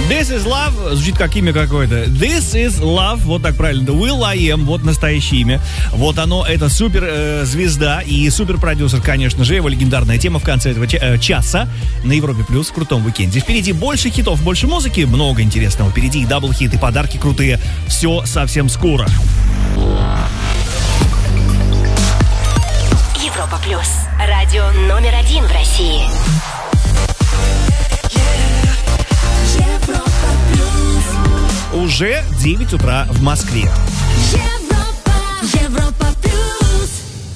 This is Love звучит как имя какое-то. This is Love, вот так правильно. will.i.am, вот настоящее имя. Вот оно, это супер звезда и супер продюсер, конечно же. Его легендарная тема в конце этого часа на Европе Плюс в крутом уикенде. Впереди больше хитов, больше музыки, много интересного. Впереди и дабл-хит, и подарки крутые. Все совсем скоро. Европа Плюс. Радио номер 1 в России. Уже 9 утра в Москве. Европа Плюс.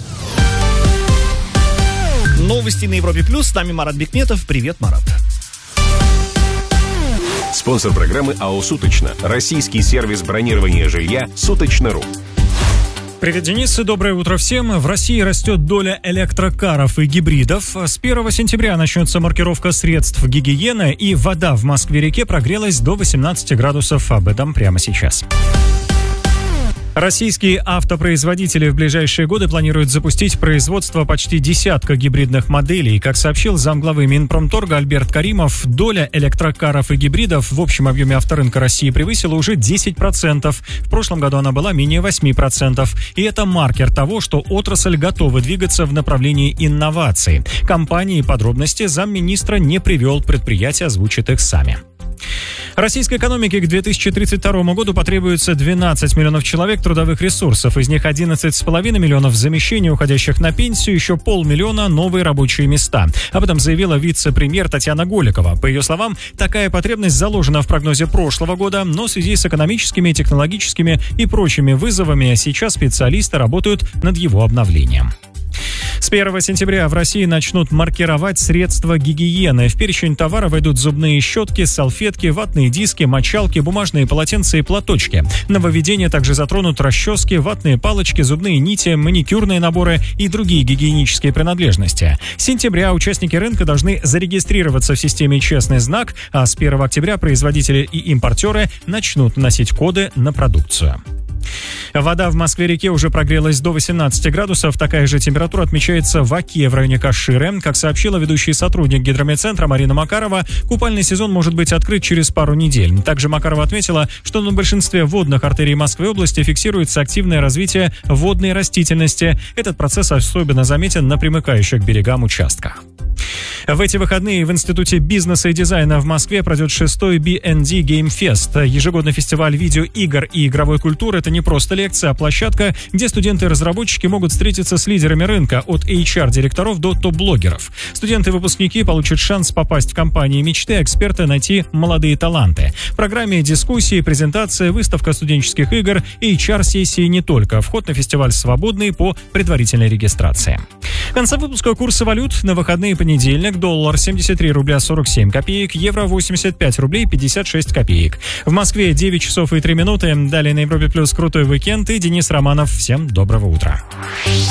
Новости на Европе Плюс. С нами Марат Бекметов. Привет, Марат. Спонсор программы АО «Суточно». Российский сервис бронирования жилья «Суточно.ру». Привет, Денис, и доброе утро всем. В России растет доля электрокаров и гибридов. С 1 сентября начнется маркировка средств гигиены, и вода в Москве-реке прогрелась до 18 градусов. Об этом прямо сейчас. Российские автопроизводители в ближайшие годы планируют запустить производство почти десятка гибридных моделей. Как сообщил замглавы Минпромторга Альберт Каримов, доля электрокаров и гибридов в общем объеме авторынка России превысила уже 10%. В прошлом году она была менее 8%. И это маркер того, что отрасль готова двигаться в направлении инноваций. Компании и подробности замминистра не привел, предприятия озвучат их сами. Российской экономике к 2032 году потребуется 12 миллионов человек трудовых ресурсов. Из них 11,5 миллионов замещений, уходящих на пенсию, еще 500 000 новые рабочие места. Об этом заявила вице-премьер Татьяна Голикова. По ее словам, такая потребность заложена в прогнозе прошлого года, но в связи с экономическими, технологическими и прочими вызовами сейчас специалисты работают над его обновлением. С 1 сентября в России начнут маркировать средства гигиены. В перечень товара войдут зубные щетки, салфетки, ватные диски, мочалки, бумажные полотенца и платочки. Нововведения также затронут расчески, ватные палочки, зубные нити, маникюрные наборы и другие гигиенические принадлежности. С сентября участники рынка должны зарегистрироваться в системе «Честный знак», а с 1 октября производители и импортеры начнут вносить коды на продукцию. Вода в Москве-реке уже прогрелась до 18 градусов. Такая же температура отмечается в Оке в районе Каширы. Как сообщила ведущий сотрудник гидрометцентра Марина Макарова, купальный сезон может быть открыт через пару недель. Также Макарова отметила, что на большинстве водных артерий Москвы и области фиксируется активное развитие водной растительности. Этот процесс особенно заметен на примыкающих к берегам участках. В эти выходные в Институте бизнеса и дизайна в Москве пройдет 6-й B&D Game Fest. Ежегодный фестиваль видеоигр и игровой культуры – это не просто лекция, а площадка, где студенты и разработчики могут встретиться с лидерами рынка, от HR-директоров до топ-блогеров. Студенты и выпускники получат шанс попасть в компании мечты, а эксперты найти молодые таланты. В программе дискуссии, презентация, выставка студенческих игр и HR-сессии не только. Вход на фестиваль свободный по предварительной регистрации. Конца выпуска курса валют на выходные: понедельник, доллар 73 рубля 47 копеек, евро 85 рублей 56 копеек. В Москве 9 часов и 3 минуты. Далее на Европе Плюс крутой уикенд и Денис Романов. Всем доброго утра.